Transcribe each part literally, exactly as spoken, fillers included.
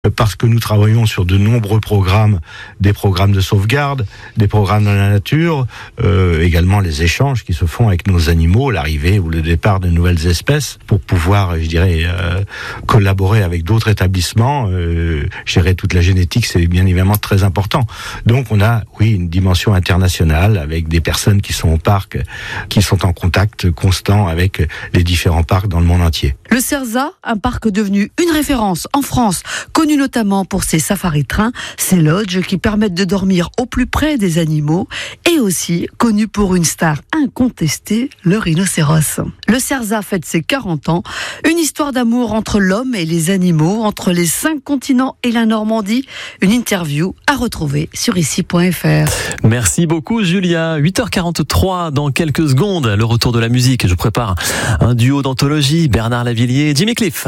parce que nous travaillons sur de nombreux programmes, des programmes de sauvegarde, des programmes dans la nature, euh, également les échanges qui se font avec nos animaux, l'arrivée ou le départ de nouvelles espèces, pour pouvoir, je dirais, euh, collaborer avec d'autres établissements. Euh, gérer toute la génétique, c'est bien évidemment très important. Donc on a, oui, une dimension internationale avec des personnes qui sont au parc, qui sont en contact constant avec les différents parcs dans le monde entier. Le CERSA, un parc devenu une référence en France, connu notamment pour ses safaris-trains, ses lodges qui permettent de dormir au plus près des animaux, et aussi connu pour une star incontestée, le rhinocéros. Le CERSA fête ses quarante ans, une histoire d'amour entre l'homme et les animaux, entre les cinq continents et la Normandie. Une interview à retrouver sur ici point f r. Merci beaucoup Julia. huit heures quarante-trois dans quelques secondes, le retour de la musique. Je prépare un duo d'anthologie, Bernard Lavilliers et Jimmy Cliff.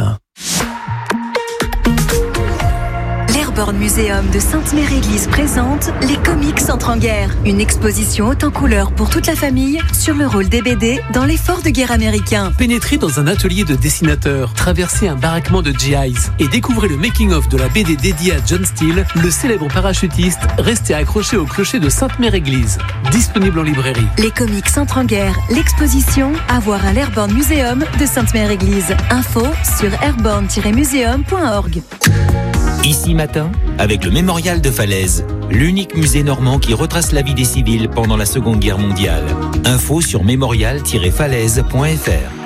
L'Airborne Museum de Sainte-Mère-Église présente Les Comics entrent en guerre. Une exposition haute en couleurs pour toute la famille sur le rôle des B D dans l'effort de guerre américain. Pénétrez dans un atelier de dessinateur, traversez un baraquement de G Is et découvrez le making-of de la B D dédiée à John Steele, le célèbre parachutiste resté accroché au clocher de Sainte-Mère-Église. Disponible en librairie. Les Comics entrent en guerre. L'exposition à voir à l'Airborne Museum de Sainte-Mère-Église. Info sur airborne tiret museum point org. Ici Matin, avec le Mémorial de Falaise, l'unique musée normand qui retrace la vie des civils pendant la Seconde Guerre mondiale. Info sur mémorial tiret falaise point f r.